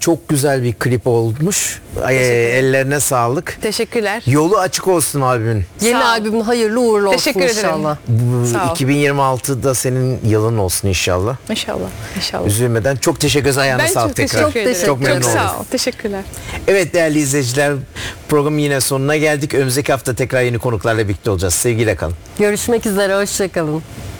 çok güzel bir klip olmuş. Ellerine sağlık. Teşekkürler. Yolu açık olsun albümün. Yeni Sağ ol. albümün hayırlı uğurlu olsun Teşekkür ederim. inşallah. Sağ ol. 2026'da senin yılın olsun inşallah. İnşallah. İnşallah. Üzülmeden çok teşekkür ederiz. Ayağına Ben sağlık çok tekrar. teşekkür ederim. Çok memnun Çok oldum. sağ ol. Teşekkürler. Evet değerli izleyiciler, programın yine sonuna geldik. Önümüzdeki hafta tekrar yeni konuklarla birlikte olacağız. Sevgiyle kalın. Görüşmek üzere, hoşça kalın.